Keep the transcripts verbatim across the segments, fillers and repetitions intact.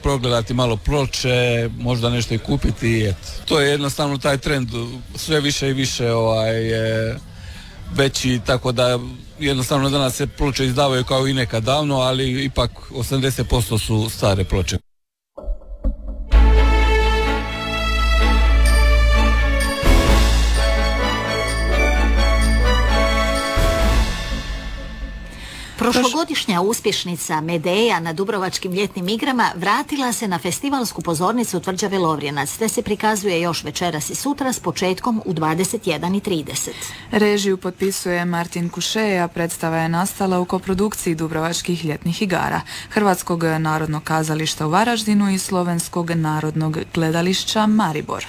progledati malo Ploče, možda nešto i kupiti. Eto. To je jednostavno taj trend, sve više i više ovaj, je veći, tako da jednostavno danas se Ploče izdavaju kao i nekad davno, ali ipak osamdeset posto su stare ploče. Prošlogodišnja uspješnica Medeja na Dubrovačkim ljetnim igrama vratila se na festivalsku pozornicu Tvrđave Lovrijenac, te se prikazuje još večeras i sutra s početkom u dvadeset jedan i trideset. Režiju potpisuje Martin Kušeja, predstava je nastala u koprodukciji Dubrovačkih ljetnih igara, Hrvatskog narodnog kazališta u Varaždinu i Slovenskog narodnog gledališća Maribor.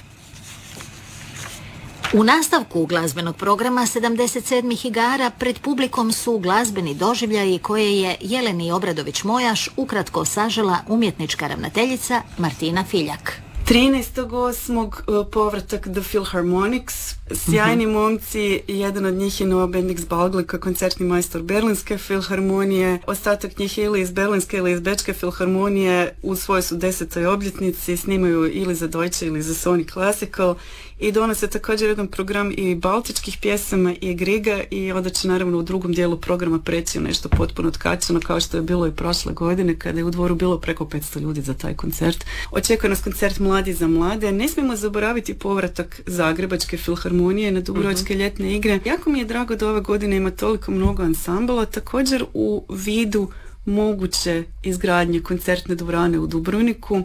U nastavku glazbenog programa sedamdeset sedmih igara pred publikom su glazbeni doživljaji koje je Jeleni Obradović-Mojaš ukratko sažela umjetnička ravnateljica Martina Filjak. trinaestog osmog povratak The Philharmonics, sjajni uh-huh. momci, jedan od njih je Noah Bendix-Balglika, koncertni majstor Berlinske filharmonije, ostatak njih je ili iz Berlinske ili iz Bečke filharmonije, u svojoj su desetoj obljetnici, snimaju ili za Deutsche ili za Sony Classical i donose također jedan program i baltičkih pjesama i Griga i onda će naravno u drugom dijelu programa preći u nešto potpuno otkačeno kao što je bilo i prošle godine kada je u Dvoru bilo preko petsto ljudi za taj koncert. Očekuje nas koncert Mladi za mlade. Ne smijemo zaboraviti povratak Zagrebačke filharmonije na Dubrovačke uh-huh. ljetne igre. Jako mi je drago da ove godine ima toliko mnogo ansambala, također u vidu moguće izgradnje koncertne dvorane u Dubrovniku.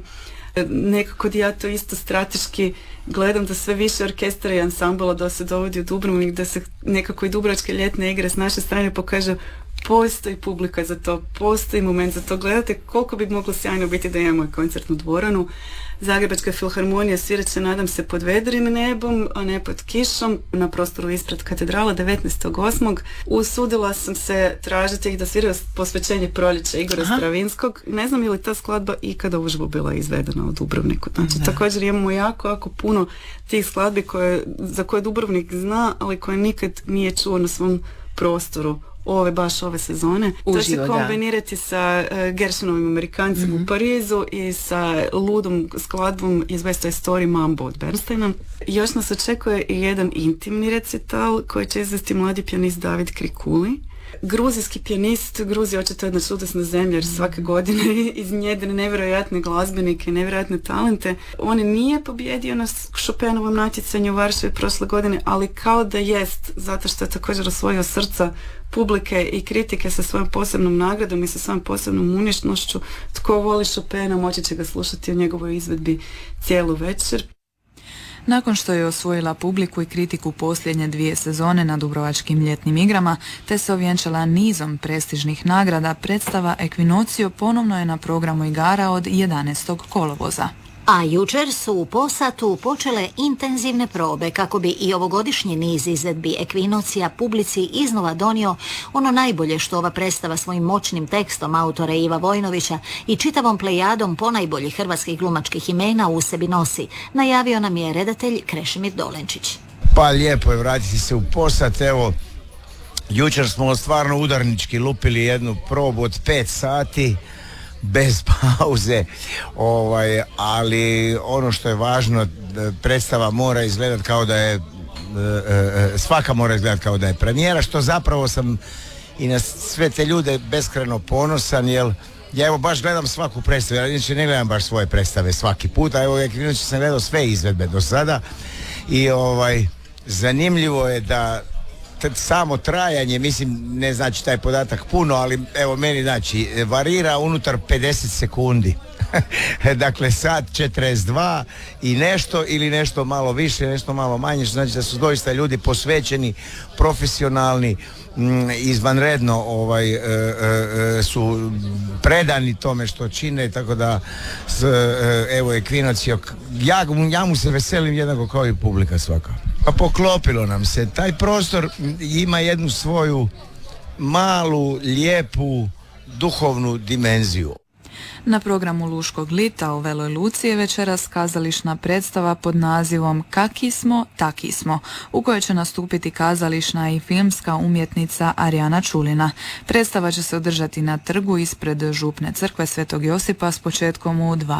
Nekako ja to isto strateški gledam da sve više orkestara i ansambala da se dovodi u Dubrovnik, da se nekako i Dubrovačke ljetne igre s naše strane pokaže postoji publika za to, postoji moment za to. Gledate koliko bi moglo sjajno biti da imamo i koncertnu dvoranu. Zagrebačka filharmonija svirat će, nadam se, pod vedrim nebom, a ne pod kišom, na prostoru ispred katedrala devetnaestog osmog Usudila sam se tražiti ih da sviraju posvećenje proljeća Igora Aha. Stravinskog. Ne znam je li ta skladba ikada uživo bila izvedena u Dubrovniku. Znači, da. Također imamo jako, jako puno tih skladbi koje, za koje Dubrovnik zna, ali koje nikad nije čuo na svom prostoru ove, baš ove sezone. Uživo, to će kombinirati da. sa uh, Gershonovim Amerikancem mm-hmm. u Parizu i sa ludom skladbom iz West Side Story Mambo od Bernsteina. Još nas očekuje i jedan intimni recital koji će izvesti mladi pijanist David Krikuli. Gruzijski pijanist, Gruzija očito je jedna čudesna zemlja jer svake godine iznjedre nevjerojatne glazbenike i nevjerojatne talente. On nije pobjedio na Chopinovom natjecanju u Varšavi prošle godine, ali kao da jest, zato što je također osvojio srca publike i kritike sa svojom posebnom nagradom i sa svojom posebnom umješnošću. Tko voli Chopina moći će ga slušati u njegovoj izvedbi cijelu večer. Nakon što je osvojila publiku i kritiku posljednje dvije sezone na Dubrovačkim ljetnim igrama, te se ovjenčala nizom prestižnih nagrada, predstava Equinoccio ponovno je na programu igara od jedanaestog kolovoza. A jučer su u Posatu počele intenzivne probe kako bi i ovogodišnji niz izvedbi Equinocija publici iznova donio ono najbolje što ova predstava svojim moćnim tekstom autora Iva Vojnovića i čitavom plejadom ponajboljih hrvatskih glumačkih imena u sebi nosi, najavio nam je redatelj Krešimir Dolenčić. Pa lijepo je vratiti se u Posat, evo, jučer smo stvarno udarnički lupili jednu probu od pet sati, bez pauze, ovaj, ali ono što je važno, predstava mora izgledati kao da je, svaka mora izgledati kao da je premijera, što zapravo sam i na sve te ljude beskrajno ponosan, jer ja evo baš gledam svaku predstavu, ja inače ne gledam baš svoje predstave svaki put, a evo ja sam gledao sve izvedbe do sada i ovaj, zanimljivo je da samo trajanje, mislim, ne znači taj podatak puno, ali evo meni znači varira unutar pedeset sekundi. Dakle, sat četrdeset dva i nešto ili nešto malo više, nešto malo manje, što znači da su doista ljudi posvećeni, profesionalni, izvanredno ovaj, e, e, su predani tome što čine, tako da s, e, evo Equinoccio, ja, ja mu se veselim jednako kao i publika svaka. Pa poklopilo nam se, taj prostor ima jednu svoju malu, lijepu, duhovnu dimenziju. Na programu Luškog lita u Veloj Luci je večeras kazališna predstava pod nazivom Kaki smo, taki smo, u kojoj će nastupiti kazališna i filmska umjetnica Arijana Čulina. Predstava će se održati na trgu ispred župne crkve Svetog Josipa s početkom u dva